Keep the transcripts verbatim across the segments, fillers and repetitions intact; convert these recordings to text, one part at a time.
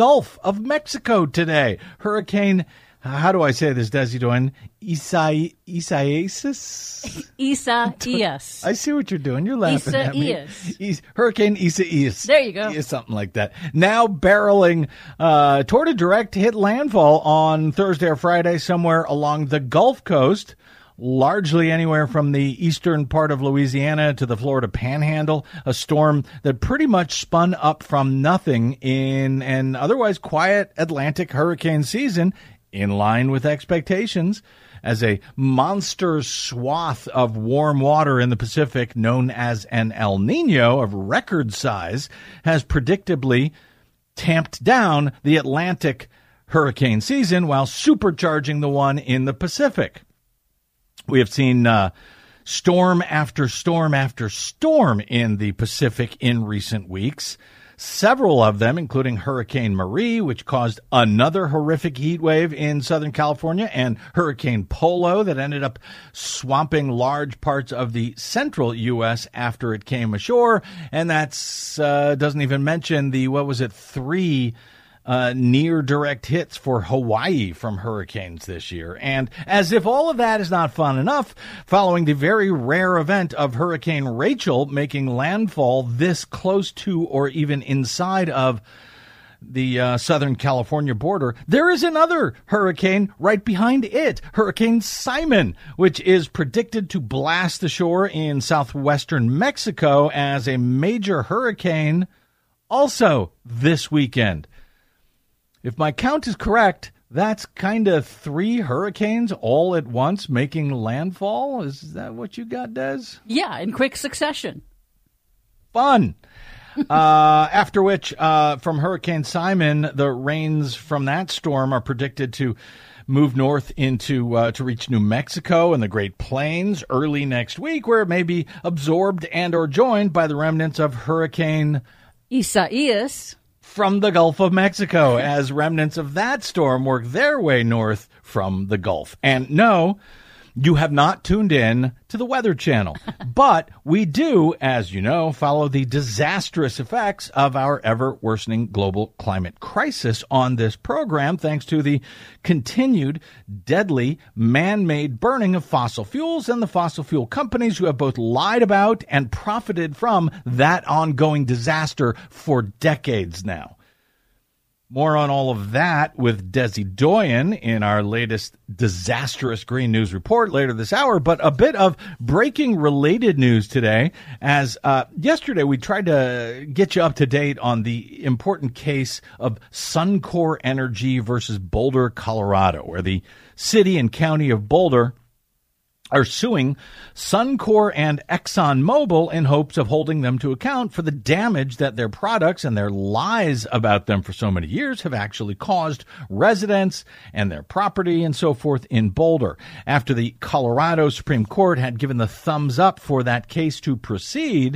Gulf of Mexico today. Hurricane, how do I say this, Desi doing? Isai, Isaias? Isaias. I see what you're doing. You're laughing at me. Isaias. Hurricane Isaias. There you go. Yeah, something like that. Now barreling uh, toward a direct hit landfall on Thursday or Friday somewhere along the Gulf Coast. Largely anywhere from the eastern part of Louisiana to the Florida Panhandle, a storm that pretty much spun up from nothing in an otherwise quiet Atlantic hurricane season, in line with expectations, as a monster swath of warm water in the Pacific known as an El Nino of record size has predictably tamped down the Atlantic hurricane season while supercharging the one in the Pacific. We have seen uh, storm after storm after storm in the Pacific in recent weeks. Several of them, including Hurricane Marie, which caused another horrific heat wave in Southern California, and Hurricane Polo that ended up swamping large parts of the central U S after it came ashore. And that's uh, doesn't even mention the, what was it, three Uh, near direct hits for Hawaii from hurricanes this year. And as if all of that is not fun enough, following the very rare event of Hurricane Rachel making landfall this close to or even inside of the uh, Southern California border, there is another hurricane right behind it, Hurricane Simon, which is predicted to blast ashore in southwestern Mexico as a major hurricane also this weekend. If my count is correct, that's kind of three hurricanes all at once making landfall. Is that what you got, Des? Yeah, in quick succession. Fun. uh, after which, uh, from Hurricane Simon, the rains from that storm are predicted to move north into uh, to reach New Mexico and the Great Plains early next week, where it may be absorbed and or joined by the remnants of Hurricane Isaias from the Gulf of Mexico, as remnants of that storm work their way north from the Gulf. And no, you have not tuned in to the Weather Channel, but we do, as you know, follow the disastrous effects of our ever-worsening global climate crisis on this program, thanks to the continued deadly man-made burning of fossil fuels and the fossil fuel companies who have both lied about and profited from that ongoing disaster for decades now. More on all of that with Desi Doyen in our latest disastrous Green News report later this hour. But a bit of breaking related news today, as uh, yesterday we tried to get you up to date on the important case of Suncor Energy versus Boulder, Colorado, where the city and county of Boulder are suing Suncor and ExxonMobil in hopes of holding them to account for the damage that their products and their lies about them for so many years have actually caused residents and their property and so forth in Boulder. After the Colorado Supreme Court had given the thumbs up for that case to proceed,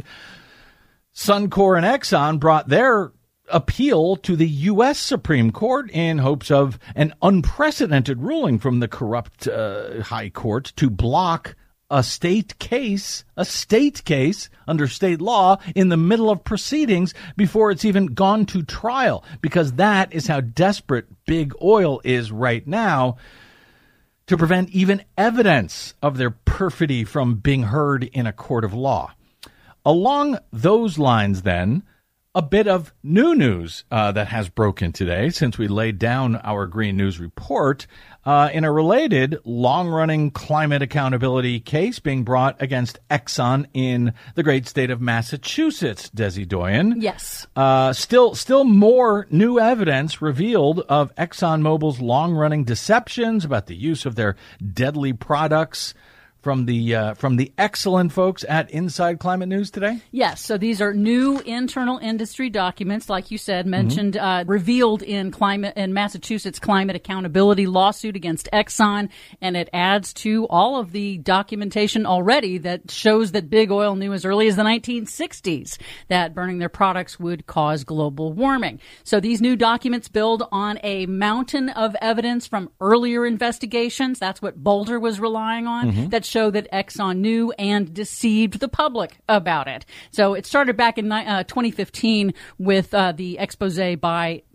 Suncor and Exxon brought their appeal to the U S Supreme Court in hopes of an unprecedented ruling from the corrupt uh, high court to block a state case, a state case under state law in the middle of proceedings before it's even gone to trial, because that is how desperate big oil is right now to prevent even evidence of their perfidy from being heard in a court of law. Along those lines, then, a bit of new news uh, that has broken today since we laid down our Green News report uh, in a related long-running climate accountability case being brought against Exxon in the great state of Massachusetts, Desi Doyen. Yes. Uh, still, still more new evidence revealed of ExxonMobil's long-running deceptions about the use of their deadly products from the uh, from the excellent folks at Inside Climate News today? Yes. So these are new internal industry documents, like you said, mentioned, mm-hmm. uh, revealed in climate in Massachusetts climate accountability lawsuit against Exxon, and it adds to all of the documentation already that shows that big oil knew as early as the nineteen sixties that burning their products would cause global warming. So these new documents build on a mountain of evidence from earlier investigations. That's what Boulder was relying on. Mm-hmm. That show that Exxon knew and deceived the public about it. So it started back in uh, twenty fifteen with uh, the expose by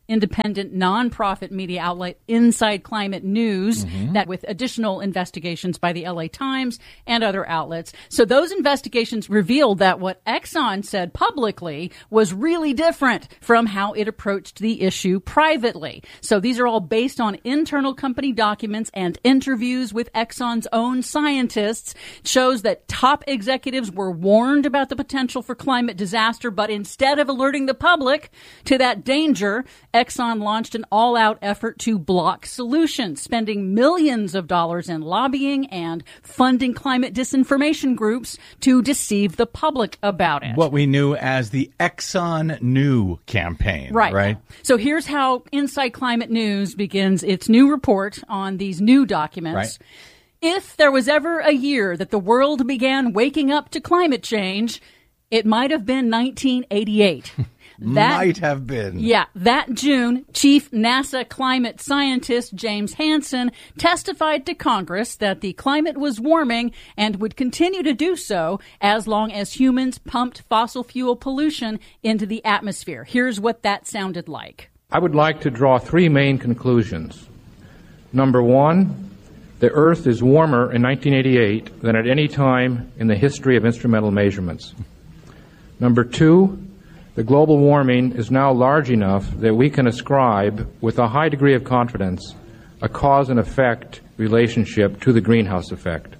independent nonprofit media outlet Inside Climate News, Mm-hmm. that with additional investigations by the L A Times and other outlets. So those investigations revealed that what Exxon said publicly was really different from how it approached the issue privately. So these are all based on internal company documents and interviews with Exxon's own scientists. It shows that top executives were warned about the potential for climate disaster, but instead of alerting the public to that danger, Exxon launched an all-out effort to block solutions, spending millions of dollars in lobbying and funding climate disinformation groups to deceive the public about it. What we knew as the Exxon New campaign. Right. Right. So here's how Inside Climate News begins its new report on these new documents. Right. If there was ever a year that the world began waking up to climate change, it might have been nineteen eighty-eight. That, Might have been. Yeah. That June, Chief NASA climate scientist James Hansen testified to Congress that the climate was warming and would continue to do so as long as humans pumped fossil fuel pollution into the atmosphere. Here's what that sounded like. I would like to draw three main conclusions. Number one, the Earth is warmer in nineteen eighty-eight than at any time in the history of instrumental measurements. Number two, the global warming is now large enough that we can ascribe, with a high degree of confidence, a cause and effect relationship to the greenhouse effect.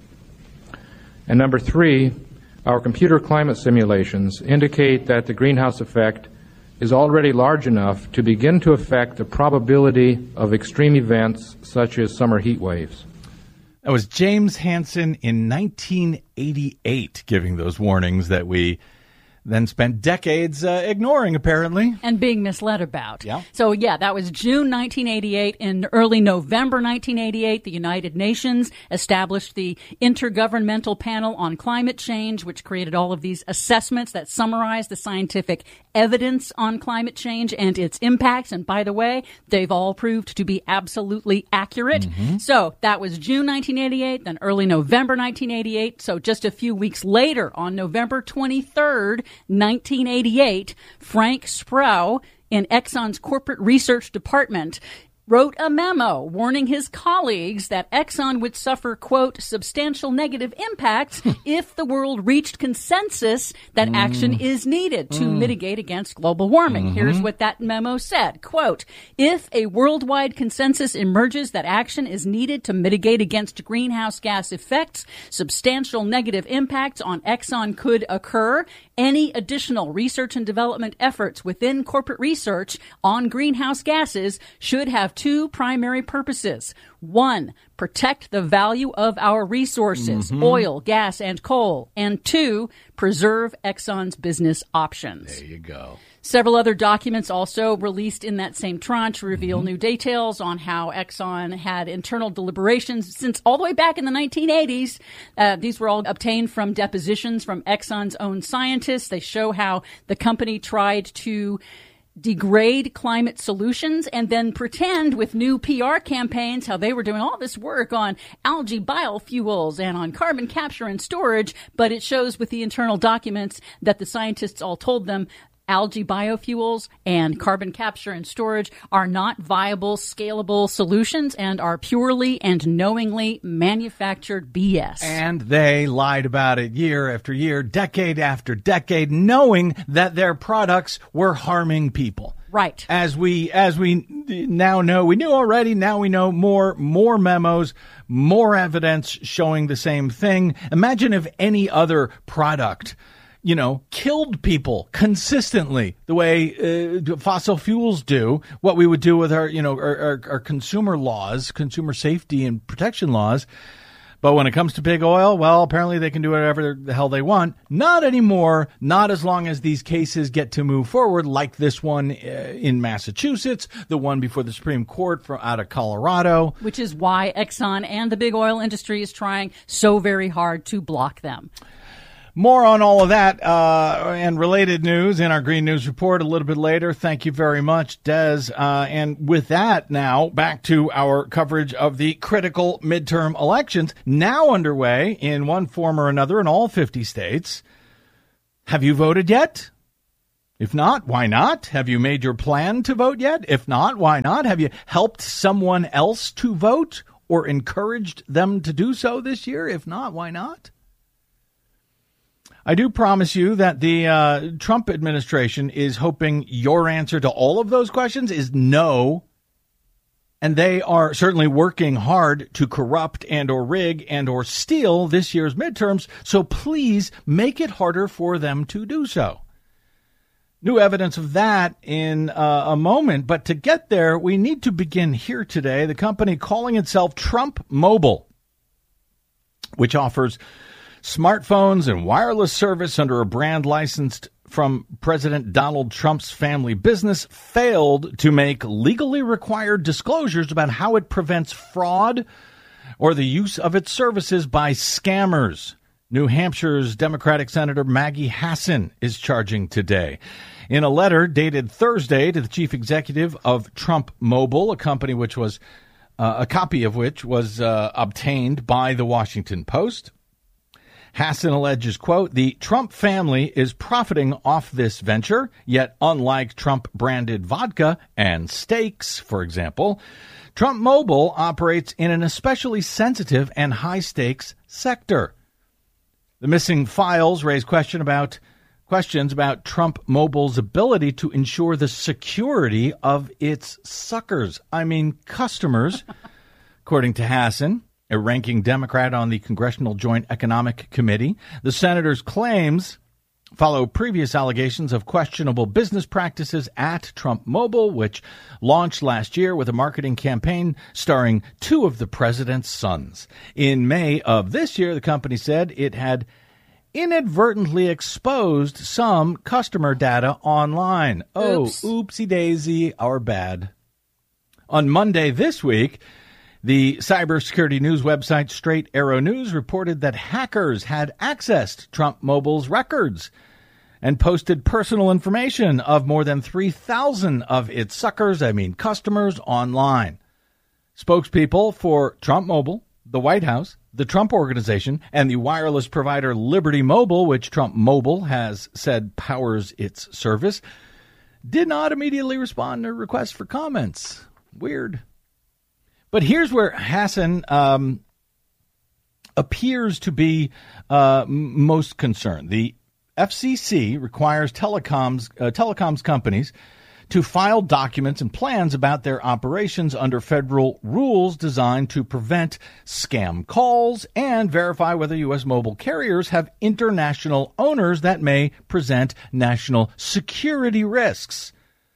And number three, our computer climate simulations indicate that the greenhouse effect is already large enough to begin to affect the probability of extreme events such as summer heat waves. That was James Hansen in nineteen eighty-eight giving those warnings that we then spent decades uh, ignoring, apparently. And being misled about. Yeah. So, yeah, that was June nineteen eighty-eight. In early November nineteen eighty-eight, the United Nations established the Intergovernmental Panel on Climate Change, which created all of these assessments that summarize the scientific evidence on climate change and its impacts. And by the way, they've all proved to be absolutely accurate. Mm-hmm. So that was June nineteen eighty-eight, then early November nineteen eighty-eight. So just a few weeks later, on November twenty-third, nineteen eighty-eight, Frank Sproul in Exxon's corporate research department wrote a memo warning his colleagues that Exxon would suffer, quote, substantial negative impacts if the world reached consensus that mm. action is needed to mm. mitigate against global warming. Mm-hmm. Here's what that memo said, quote, if a worldwide consensus emerges that action is needed to mitigate against greenhouse gas effects, substantial negative impacts on Exxon could occur. Any additional research and development efforts within corporate research on greenhouse gases should have two primary purposes. One, protect the value of our resources, mm-hmm. oil, gas, and coal. And two, preserve Exxon's business options. There you go. Several other documents also released in that same tranche reveal mm-hmm. new details on how Exxon had internal deliberations since all the way back in the nineteen eighties. Uh, these were all obtained from depositions from Exxon's own scientists. They show how the company tried to degrade climate solutions and then pretend with new P R campaigns how they were doing all this work on algae biofuels and on carbon capture and storage. But it shows with the internal documents that the scientists all told them algae biofuels and carbon capture and storage are not viable, scalable solutions and are purely and knowingly manufactured B S. And they lied about it year after year, decade after decade, knowing that their products were harming people. Right. As we as we now know, we knew already, now we know more, more memos, more evidence showing the same thing. Imagine if any other product, you know, killed people consistently the way uh, fossil fuels do, what we would do with our, you know, our, our, our consumer laws, consumer safety and protection laws. But when it comes to big oil, well, apparently they can do whatever the hell they want. Not anymore. Not as long as these cases get to move forward, like this one uh, in Massachusetts, the one before the Supreme Court from out of Colorado. Which is why Exxon and the big oil industry is trying so very hard to block them. More on all of that uh, and related news in our Green News Report a little bit later. Thank you very much, Des. Uh, and with that, now back to our coverage of the critical midterm elections now underway in one form or another in all fifty states. Have you voted yet? If not, why not? Have you made your plan to vote yet? If not, why not? Have you helped someone else to vote or encouraged them to do so this year? If not, why not? I do promise you that the uh, Trump administration is hoping your answer to all of those questions is no. And they are certainly working hard to corrupt and or rig and or steal this year's midterms. So please make it harder for them to do so. New evidence of that in uh, a moment. But to get there, we need to begin here today. The company calling itself Trump Mobile, which offers smartphones and wireless service under a brand licensed from President Donald Trump's family business, failed to make legally required disclosures about how it prevents fraud or the use of its services by scammers. New Hampshire's Democratic Senator Maggie Hassan is charging today. In a letter dated Thursday to the chief executive of Trump Mobile, a company which was uh, a copy of which was uh, obtained by the Washington Post, Hassan alleges, quote, the Trump family is profiting off this venture, yet unlike Trump-branded vodka and steaks, for example, Trump Mobile operates in an especially sensitive and high-stakes sector. The missing files raise question about questions about Trump Mobile's ability to ensure the security of its suckers. I mean, customers, according to Hassan, a ranking Democrat on the Congressional Joint Economic Committee. The senator's claims follow previous allegations of questionable business practices at Trump Mobile, which launched last year with a marketing campaign starring two of the president's sons. In May of this year, the company said it had inadvertently exposed some customer data online. Oops. Oh, oopsie daisy, our bad. On Monday this week, the cybersecurity news website Straight Arrow News reported that hackers had accessed Trump Mobile's records and posted personal information of more than three thousand of its suckers, I mean customers, online. Spokespeople for Trump Mobile, the White House, the Trump Organization, and the wireless provider Liberty Mobile, which Trump Mobile has said powers its service, did not immediately respond to requests for comments. Weird. But here's where Hassan um, appears to be uh, most concerned. The F C C requires telecoms uh, telecoms companies to file documents and plans about their operations under federal rules designed to prevent scam calls and verify whether U S mobile carriers have international owners that may present national security risks.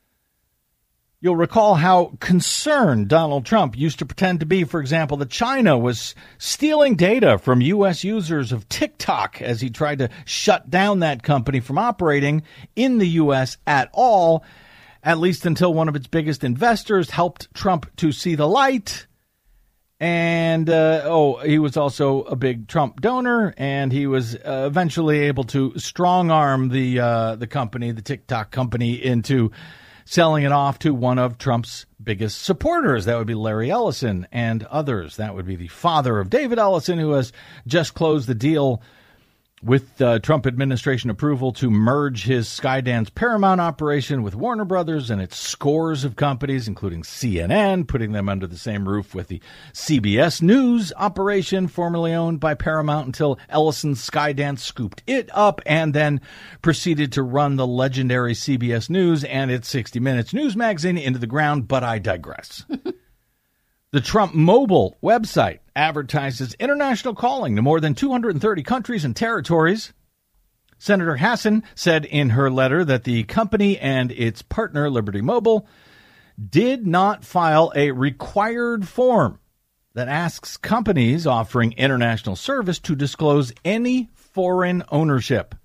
You'll recall how concerned Donald Trump used to pretend to be, for example, that China was stealing data from U S users of TikTok as he tried to shut down that company from operating in the U S at all, at least until one of its biggest investors helped Trump to see the light. And, uh, oh, he was also a big Trump donor, and he was uh, eventually able to strong-arm the uh, the company, the TikTok company, into selling it off to one of Trump's biggest supporters. That would be Larry Ellison and others. That would be the father of David Ellison, who has just closed the deal with uh, Trump administration approval to merge his Skydance Paramount operation with Warner Brothers and its scores of companies, including C N N, putting them under the same roof with the C B S News operation, formerly owned by Paramount, until Ellison's Skydance scooped it up and then proceeded to run the legendary C B S News and its sixty minutes news magazine into the ground. But I digress. The Trump Mobile website advertises international calling to more than two hundred thirty countries and territories. Senator Hassan said in her letter that the company and its partner, Liberty Mobile, did not file a required form that asks companies offering international service to disclose any foreign ownership.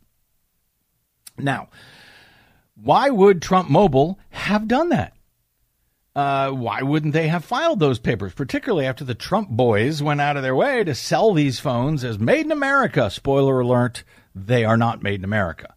Now, why would Trump Mobile have done that? Uh, why wouldn't they have filed those papers, particularly after the Trump boys went out of their way to sell these phones as made in America? Spoiler alert, they are not made in America.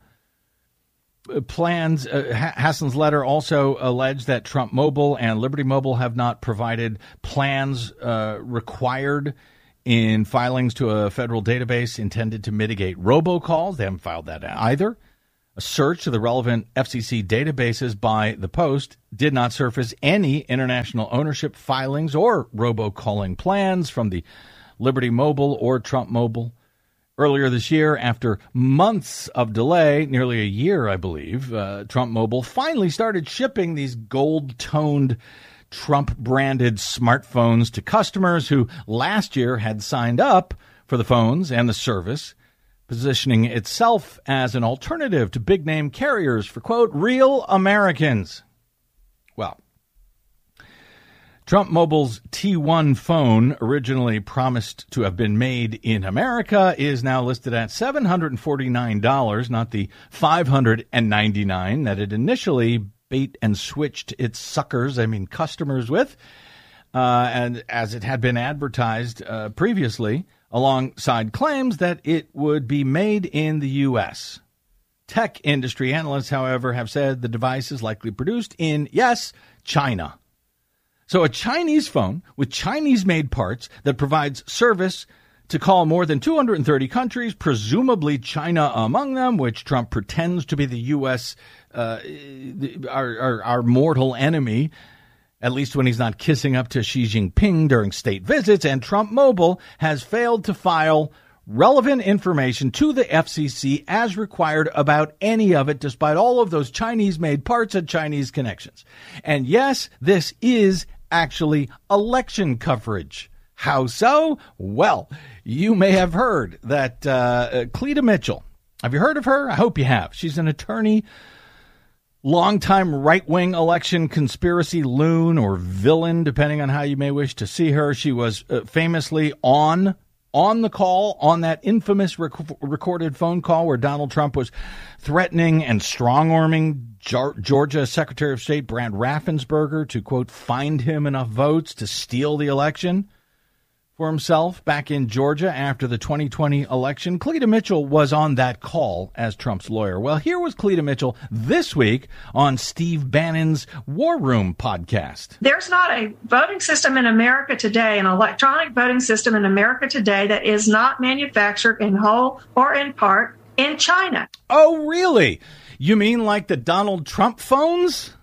Plans, uh, Hassan's letter also alleged that Trump Mobile and Liberty Mobile have not provided plans uh, required in filings to a federal database intended to mitigate robocalls. They haven't filed that either. A search of the relevant F C C databases by the Post did not surface any international ownership filings or robocalling plans from the Liberty Mobile or Trump Mobile. Earlier this year, after months of delay, nearly a year, I believe, uh, Trump Mobile finally started shipping these gold-toned Trump-branded smartphones to customers who last year had signed up for the phones and the service, positioning itself as an alternative to big-name carriers for, quote, real Americans. Well, Trump Mobile's T one phone, originally promised to have been made in America, is now listed at seven hundred forty-nine dollars, not the five hundred ninety-nine dollars that it initially bait and switched its suckers, I mean customers, with, uh, and as it had been advertised uh, previously, alongside claims that it would be made in the U S. Tech industry analysts, however, have said the device is likely produced in, yes, China. So a Chinese phone with Chinese-made parts that provides service to call more than two hundred thirty countries, presumably China among them, which Trump pretends to be the U S, uh, our, our, our mortal enemy, at least when he's not kissing up to Xi Jinping during state visits. And Trump Mobile has failed to file relevant information to the F C C as required about any of it, despite all of those Chinese-made parts and Chinese connections. And yes, this is actually election coverage. How so? Well, you may have heard that uh, Cleta Mitchell, have you heard of her? I hope you have. She's an attorney, longtime right-wing election conspiracy loon or villain, depending on how you may wish to see her. She was uh, famously on on the call, on that infamous rec- recorded phone call where Donald Trump was threatening and strong-arming Jar- Georgia Secretary of State Brad Raffensperger to, quote, find him enough votes to steal the election for himself back in Georgia after the twenty twenty election. Cleta Mitchell was on that call as Trump's lawyer. Well, here was Cleta Mitchell this week on Steve Bannon's War Room podcast. There's not a voting system in America today, an electronic voting system in America today, that is not manufactured in whole or in part in China. Oh, really? You mean like the Donald Trump phones?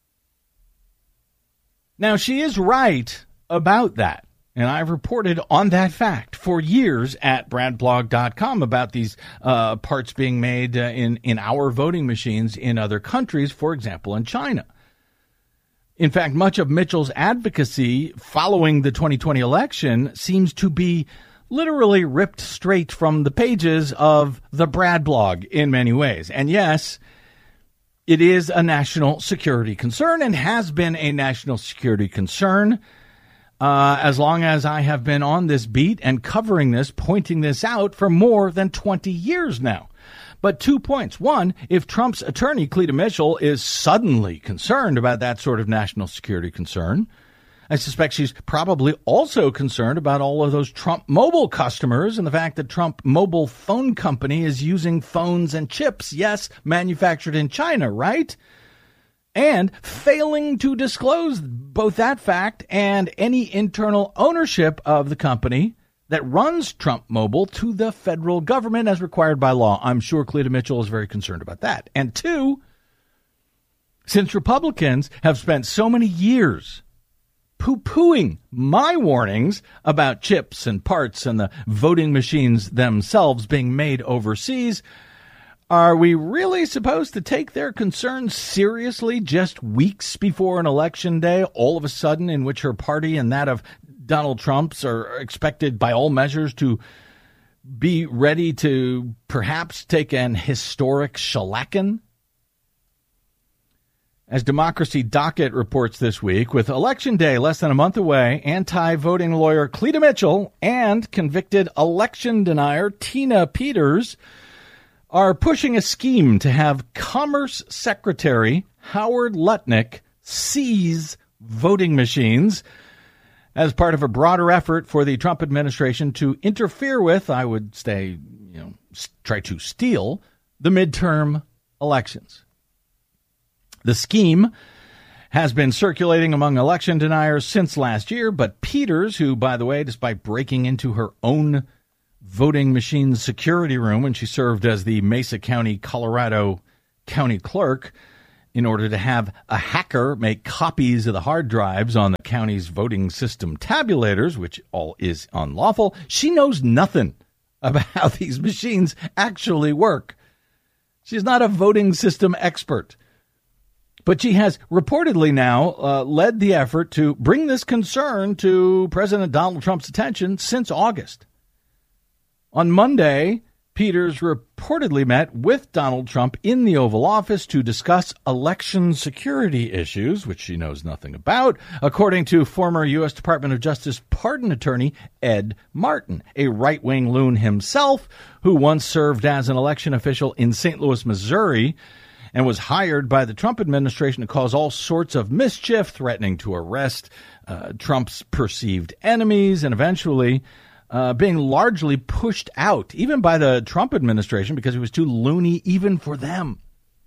Now, she is right about that. And I've reported on that fact for years at brad blog dot com about these uh, parts being made uh, in, in our voting machines in other countries, for example, in China. In fact, much of Mitchell's advocacy following the twenty twenty election seems to be literally ripped straight from the pages of the Brad blog in many ways. And yes, it is a national security concern and has been a national security concern Uh, as long as I have been on this beat and covering this, pointing this out for more than twenty years now. But two points. One, if Trump's attorney, Cleta Mitchell, is suddenly concerned about that sort of national security concern, I suspect she's probably also concerned about all of those Trump Mobile customers and the fact that Trump Mobile phone company is using phones and chips, yes, manufactured in China, right? And failing to disclose both that fact and any internal ownership of the company that runs Trump Mobile to the federal government as required by law. I'm sure Cleta Mitchell is very concerned about that. And two, since Republicans have spent so many years poo-pooing my warnings about chips and parts and the voting machines themselves being made overseas, are we really supposed to take their concerns seriously just weeks before an election day, all of a sudden, in which her party and that of Donald Trump's are expected by all measures to be ready to perhaps take an historic shellacking? As Democracy Docket reports this week, with Election Day less than a month away, anti-voting lawyer Cleta Mitchell and convicted election denier Tina Peters are pushing a scheme to have Commerce Secretary Howard Lutnick seize voting machines as part of a broader effort for the Trump administration to interfere with, I would say, you know, try to steal the midterm elections. The scheme has been circulating among election deniers since last year, but Peters, who, by the way, despite breaking into her own voting machine security room when she served as the Mesa County, Colorado county clerk in order to have a hacker make copies of the hard drives on the county's voting system tabulators, which all is unlawful. She knows nothing about how these machines actually work. She's not a voting system expert. But she has reportedly now uh, led the effort to bring this concern to President Donald Trump's attention since August. On Monday, Peters reportedly met with Donald Trump in the Oval Office to discuss election security issues, which she knows nothing about, according to former U S Department of Justice pardon attorney Ed Martin, a right-wing loon himself who once served as an election official in Saint Louis, Missouri, and was hired by the Trump administration to cause all sorts of mischief, threatening to arrest uh, Trump's perceived enemies, and eventually uh, being largely pushed out, even by the Trump administration, because he was too loony even for them.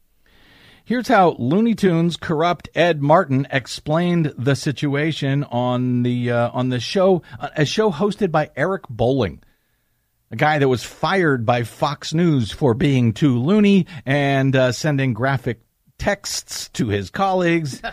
Here's how Looney Tunes corrupt Ed Martin explained the situation on the uh, on the show, a show hosted by Eric Bolling, a guy that was fired by Fox News for being too loony and uh, sending graphic texts to his colleagues.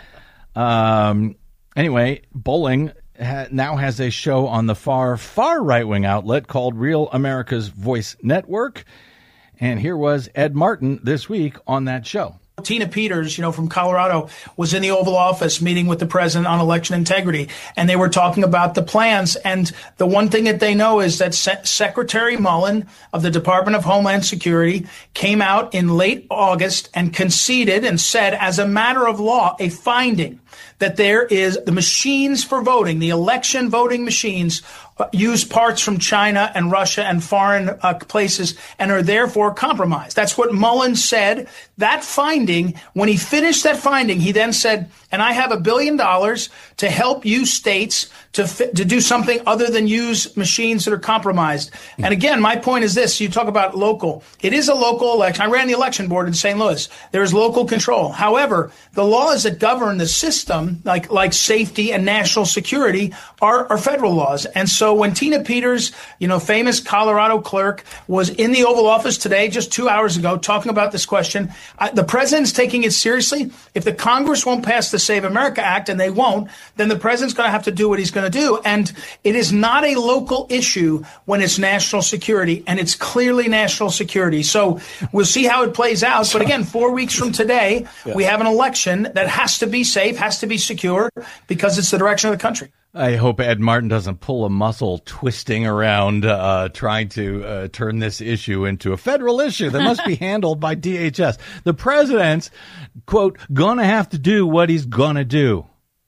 um, anyway, Bolling ha- now has a show on the far, far right-wing outlet called Real America's Voice Network. And here was Ed Martin this week on that show. Tina Peters, you know, from Colorado, was in the Oval Office meeting with the president on election integrity, and they were talking about the plans. And the one thing that they know is that Se- Secretary Mullen of the Department of Homeland Security came out in late August and conceded and said, as a matter of law, a finding that there is the machines for voting, the election voting machines, uh, use parts from China and Russia and foreign uh, places and are therefore compromised. That's what Mullen said. That finding, when he finished that finding, he then said, and I have a billion dollars to help you states to fi- to do something other than use machines that are compromised. And again, my point is this. You talk about local. It is a local election. I ran the election board in Saint Louis. There is local control. However, the laws that govern the system, like like safety and national security, are, are federal laws. And so when Tina Peters, you know, famous Colorado clerk, was in the Oval Office today, just two hours ago, talking about this question, I, the president's taking it seriously. If the Congress won't pass the Save America Act, and they won't, then the president's going to have to do what he's going to do. And it is not a local issue when it's national security, and it's clearly national security. So we'll see how it plays out. But again, four weeks from today, yeah. we have an election that has to be safe, has to be secure, because it's the direction of the country. I hope Ed Martin doesn't pull a muscle twisting around uh, trying to uh, turn this issue into a federal issue that must be handled by D H S. The president's, quote, gonna have to do what he's gonna do.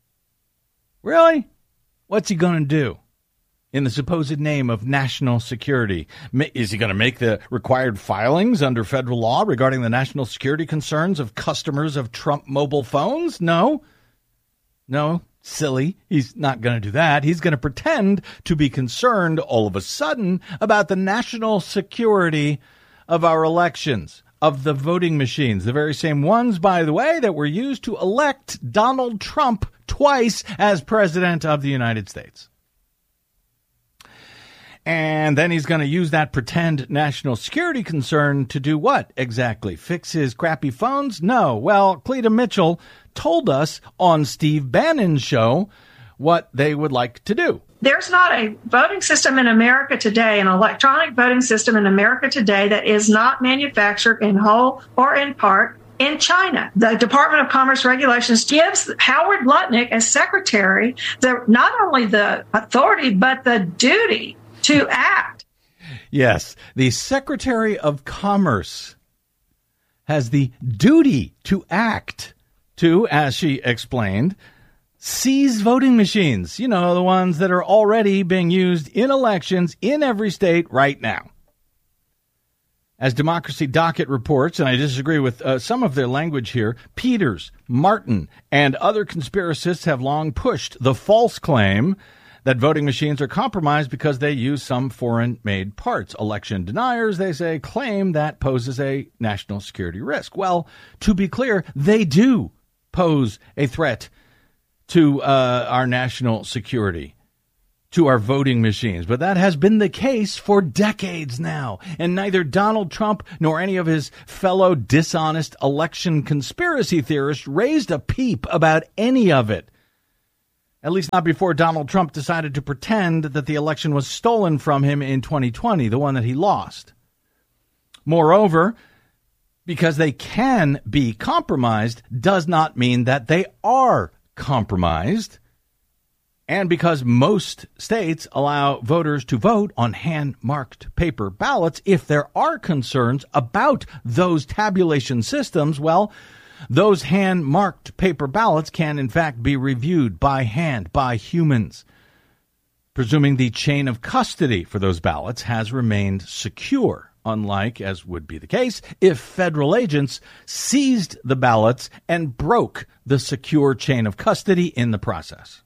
Really? What's he gonna do in the supposed name of national security? Is he going to make the required filings under federal law regarding the national security concerns of customers of Trump mobile phones? No. No. Silly. He's not going to do that. He's going to pretend to be concerned all of a sudden about the national security of our elections, of the voting machines, the very same ones, by the way, that were used to elect Donald Trump twice as president of the United States. And then he's going to use that pretend national security concern to do what exactly? Fix his crappy phones? No. Well, Cleta Mitchell told us on Steve Bannon's show what they would like to do. There's not a voting system in America today, an electronic voting system in America today, that is not manufactured in whole or in part in China. The Department of Commerce regulations gives Howard Lutnick, as secretary, the not only the authority, but the duty to act. Yes, the Secretary of Commerce has the duty to act to, as she explained, seize voting machines. You know, the ones that are already being used in elections in every state right now. As Democracy Docket reports, and I disagree with uh, some of their language here, Peters, Martin, and other conspiracists have long pushed the false claim that voting machines are compromised because they use some foreign-made parts. Election deniers, they say, claim that poses a national security risk. Well, to be clear, they do pose a threat to uh, our national security. to our voting machines. But that has been the case for decades now. And neither Donald Trump nor any of his fellow dishonest election conspiracy theorists raised a peep about any of it. At least not before Donald Trump decided to pretend that the election was stolen from him in twenty twenty, the one that he lost. Moreover, because they can be compromised does not mean that they are compromised. And because most states allow voters to vote on hand-marked paper ballots, if there are concerns about those tabulation systems, well, those hand-marked paper ballots can, in fact, be reviewed by hand, by humans, presuming the chain of custody for those ballots has remained secure, unlike, as would be the case, if federal agents seized the ballots and broke the secure chain of custody in the process.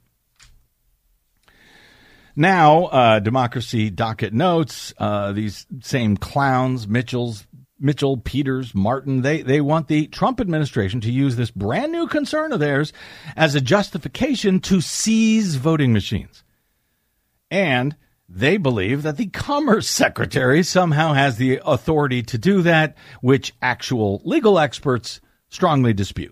Now, uh, Democracy Docket notes, uh, these same clowns, Mitchell's, Mitchell, Peters, Martin, they, they want the Trump administration to use this brand new concern of theirs as a justification to seize voting machines. And they believe that the Commerce Secretary somehow has the authority to do that, which actual legal experts strongly dispute.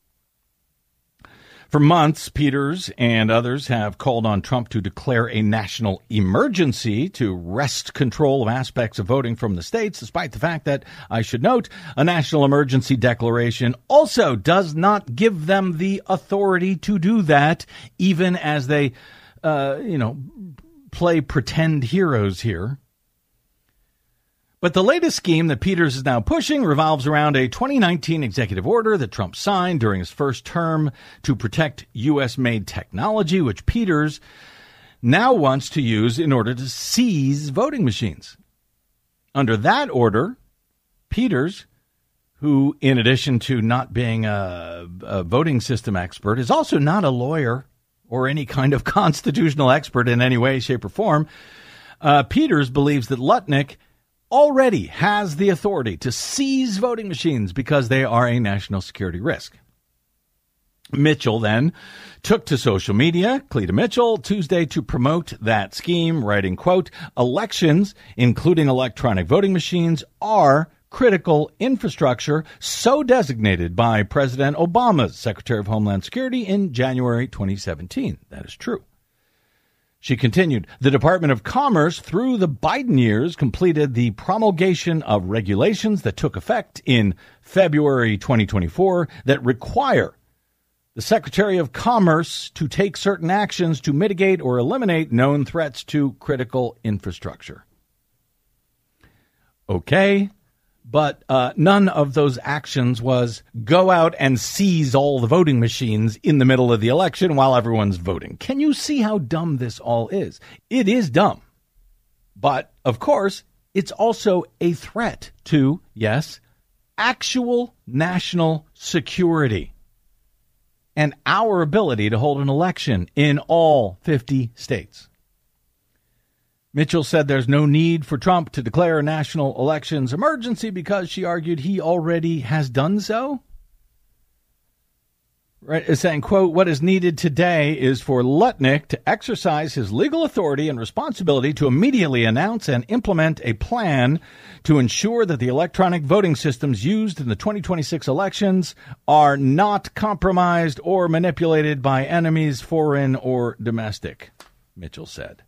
For months, Peters and others have called on Trump to declare a national emergency to wrest control of aspects of voting from the states, despite the fact that, I should note, a national emergency declaration also does not give them the authority to do that, even as they, uh, you know, play pretend heroes here. But the latest scheme that Peters is now pushing revolves around a twenty nineteen executive order that Trump signed during his first term to protect U S-made technology, which Peters now wants to use in order to seize voting machines. Under that order, Peters, who, in addition to not being a, a voting system expert, is also not a lawyer or any kind of constitutional expert in any way, shape, or form, uh, Peters believes that Lutnick already has the authority to seize voting machines because they are a national security risk. Mitchell then took to social media, Cleta Mitchell, Tuesday to promote that scheme, writing, quote, elections, including electronic voting machines, are critical infrastructure so designated by President Obama's Secretary of Homeland Security in January twenty seventeen. That is true. She continued, the Department of Commerce, through the Biden years, completed the promulgation of regulations that took effect in February twenty twenty-four that require the Secretary of Commerce to take certain actions to mitigate or eliminate known threats to critical infrastructure. Okay, but uh, none of those actions was go out and seize all the voting machines in the middle of the election while everyone's voting. Can you see how dumb this all is? It is dumb. But, of course, it's also a threat to, yes, actual national security and our ability to hold an election in all fifty states. Mitchell said there's no need for Trump to declare a national elections emergency because, she argued, he already has done so. Right, saying, quote, what is needed today is for Lutnick to exercise his legal authority and responsibility to immediately announce and implement a plan to ensure that the electronic voting systems used in the twenty twenty-six elections are not compromised or manipulated by enemies, foreign or domestic, Mitchell said.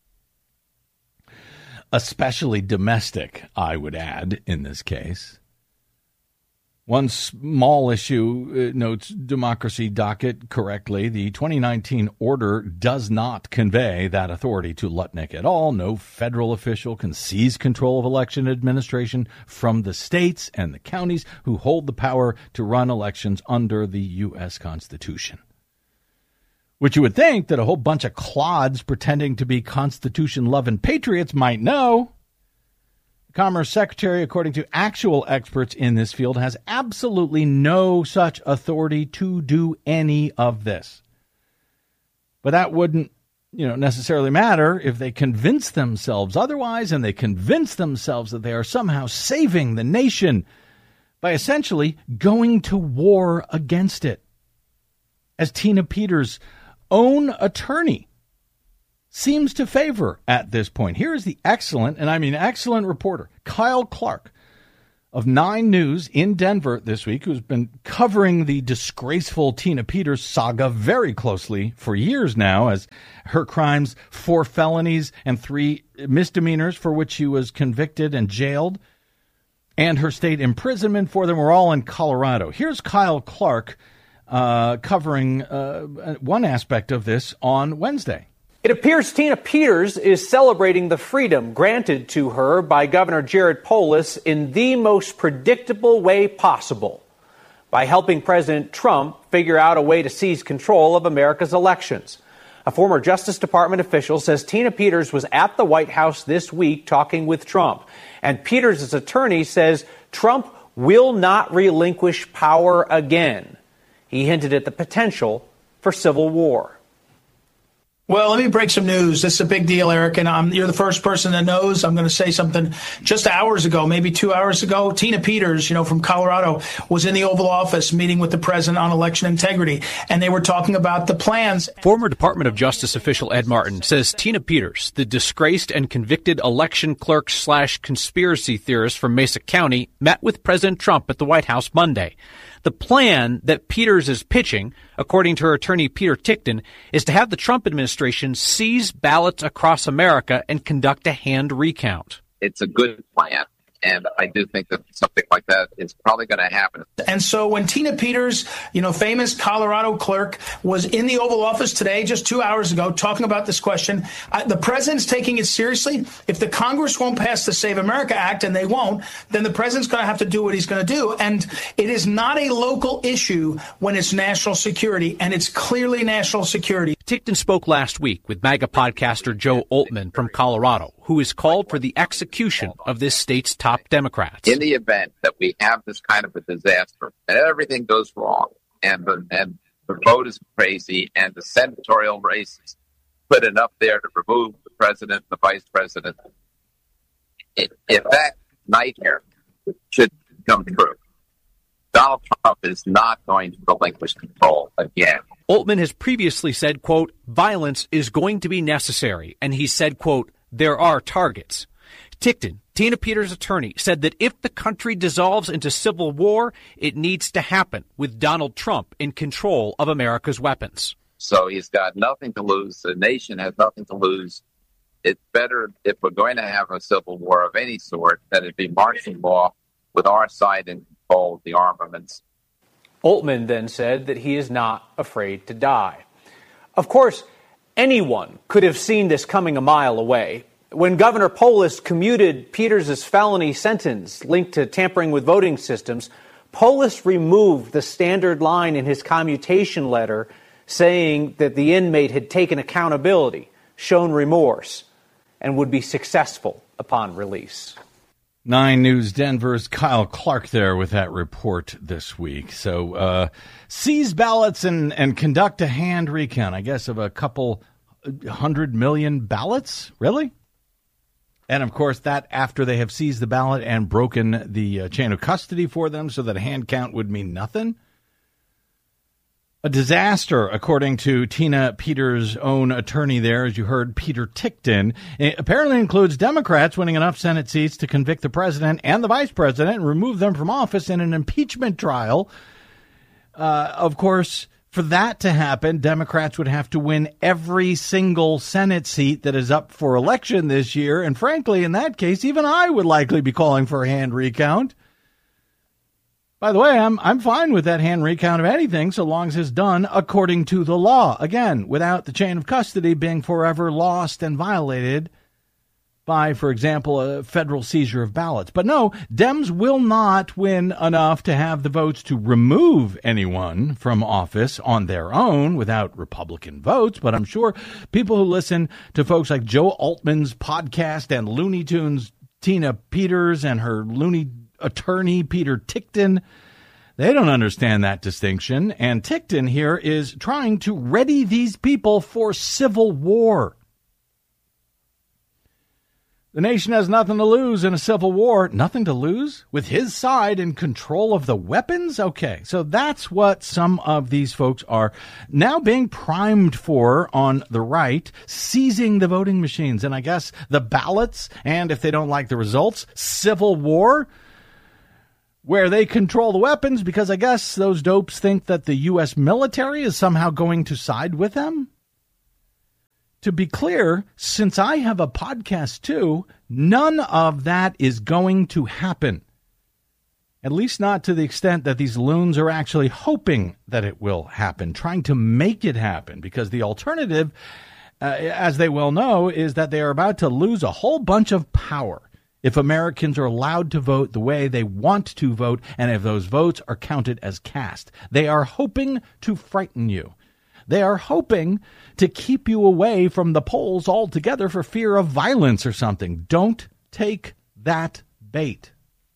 Especially domestic, I would add, in this case. One small issue, uh, notes Democracy Docket correctly, the twenty nineteen order does not convey that authority to Lutnick at all. No federal official can seize control of election administration from the states and the counties who hold the power to run elections under the U S Constitution. Which you would think that a whole bunch of clods pretending to be Constitution-loving patriots might know. The Commerce Secretary, according to actual experts in this field, has absolutely no such authority to do any of this. But that wouldn't, you know, necessarily matter if they convince themselves otherwise, and they convince themselves that they are somehow saving the nation by essentially going to war against it. As Tina Peters' own attorney seems to favor at this point. Here is the excellent, and I mean excellent reporter, Kyle Clark of Nine News in Denver this week, who's been covering the disgraceful Tina Peters saga very closely for years now, as her crimes, four felonies and three misdemeanors for which she was convicted and jailed, and her state imprisonment for them were all in Colorado. Here's Kyle Clark uh, covering uh, one aspect of this on Wednesday. It appears Tina Peters is celebrating the freedom granted to her by Governor Jared Polis in the most predictable way possible, by helping President Trump figure out a way to seize control of America's elections. A former Justice Department official says Tina Peters was at the White House this week talking with Trump, and Peters' attorney says Trump will not relinquish power again. He hinted at the potential for civil war. Well, let me break some news. This is a big deal, Eric, and um, you're the first person that knows. I'm going to say something. Just hours ago, maybe two hours ago, Tina Peters, you know, from Colorado, was in the Oval Office meeting with the president on election integrity, and they were talking about the plans. Former Department of Justice official Ed Martin says Tina Peters, the disgraced and convicted election clerk slash conspiracy theorist from Mesa County, met with President Trump at the White House Monday. The plan that Peters is pitching, according to her attorney Peter Tickton, is to have the Trump administration seize ballots across America and conduct a hand recount. It's a good plan, and I do think that something like that is probably going to happen. And so when Tina Peters, you know, famous Colorado clerk, was in the Oval Office today, just two hours ago, talking about this question, uh, the president's taking it seriously. If the Congress won't pass the Save America Act, and they won't, then the president's going to have to do what he's going to do. And it is not a local issue when it's national security, and it's clearly national security. Tickton spoke last week with MAGA podcaster Joe Oltmann from Colorado, who has called for the execution of this state's top Democrats. In the event that we have this kind of a disaster and everything goes wrong and the, and the vote is crazy and the senatorial race is put enough there to remove the president and the vice president, if, if that nightmare should come true, Donald Trump is not going to relinquish control again. Oltmann has previously said, quote, violence is going to be necessary. And he said, quote, there are targets. Tickton, Tina Peters' attorney, said that if the country dissolves into civil war, it needs to happen with Donald Trump in control of America's weapons. So he's got nothing to lose. The nation has nothing to lose. It's better if we're going to have a civil war of any sort that it be martial law with our side in control of the armaments. Oltmann then said that he is not afraid to die. Of course, anyone could have seen this coming a mile away. When Governor Polis commuted Peters' felony sentence linked to tampering with voting systems, Polis removed the standard line in his commutation letter saying that the inmate had taken accountability, shown remorse, and would be successful upon release. Nine News Denver's Kyle Clark there with that report this week. So uh, seize ballots and, and conduct a hand recount, I guess, of a couple hundred million ballots? Really? And, of course, that after they have seized the ballot and broken the uh, chain of custody for them so that a hand count would mean nothing? A disaster, according to Tina Peters' own attorney there, as you heard, Peter Tickton. It apparently includes Democrats winning enough Senate seats to convict the president and the vice president and remove them from office in an impeachment trial. Uh, of course, for that to happen, Democrats would have to win every single Senate seat that is up for election this year. And frankly, in that case, even I would likely be calling for a hand recount. By the way, I'm I'm fine with that hand recount of anything so long as it's done according to the law. Again, without the chain of custody being forever lost and violated by, for example, a federal seizure of ballots. But no, Dems will not win enough to have the votes to remove anyone from office on their own without Republican votes. But I'm sure people who listen to folks like Joe Oltmann's podcast and Looney Tunes, Tina Peters and her loony attorney, Peter Tickton, they don't understand that distinction. And Tickton here is trying to ready these people for civil war. The nation has nothing to lose in a civil war. Nothing to lose? With his side in control of the weapons? Okay, so that's what some of these folks are now being primed for on the right, seizing the voting machines. And I guess the ballots, and if they don't like the results, civil war, where they control the weapons, because I guess those dopes think that the U S military is somehow going to side with them. To be clear, since I have a podcast too, none of that is going to happen. At least not to the extent that these loons are actually hoping that it will happen, trying to make it happen, because the alternative, uh, as they well know, is that they are about to lose a whole bunch of power if Americans are allowed to vote the way they want to vote, and if those votes are counted as cast. They are hoping to frighten you. They are hoping to keep you away from the polls altogether for fear of violence or something. Don't take that bait.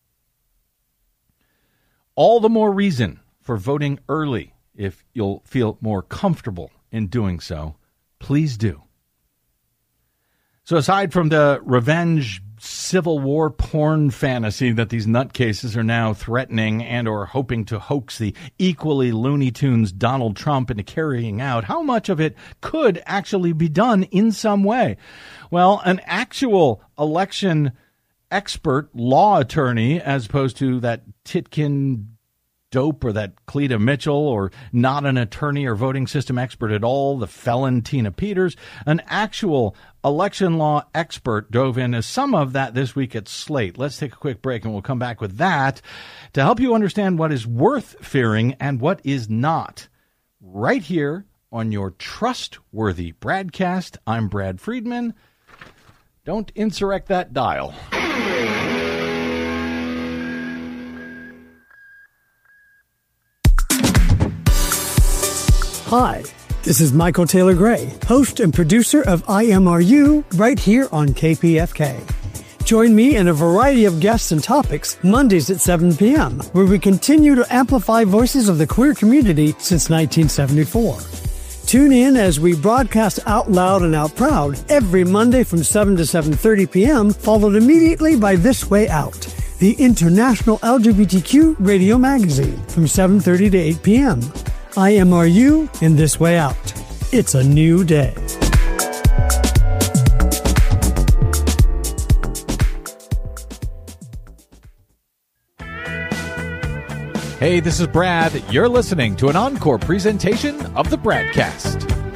All the more reason for voting early if you'll feel more comfortable in doing so. Please do. So aside from the revenge Civil War porn fantasy that these nutcases are now threatening and or hoping to hoax the equally Looney Tunes Donald Trump into carrying out, how much of it could actually be done in some way? Well, an actual election expert law attorney, as opposed to that Titkin dope or that Cleta Mitchell, or not an attorney or voting system expert at all, the felon Tina Peters, an actual election law expert dove into some of that this week at Slate. Let's take a quick break and we'll come back with that to help you understand what is worth fearing and what is not. Right here on your trustworthy Bradcast. I'm Brad Friedman. Don't insurrect that dial. Hi, this is Michael Taylor Gray, host and producer of I M R U, right here on K P F K. Join me and a variety of guests and topics Mondays at seven p.m., where we continue to amplify voices of the queer community since nineteen seventy-four. Tune in as we broadcast out loud and out proud every Monday from seven to seven thirty p.m., followed immediately by This Way Out, the international L G B T Q radio magazine, from seven thirty to eight p.m. I M R U and This Way Out. It's a new day. Hey, this is Brad. You're listening to an encore presentation of the Bradcast.